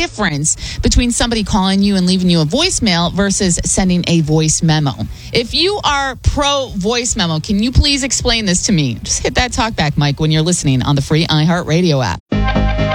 difference between somebody calling you and leaving you a voicemail versus sending a voice memo. If you are pro voice memo, can you please explain this to me? Just hit that talkback mic when you're listening on the free iHeartRadio app.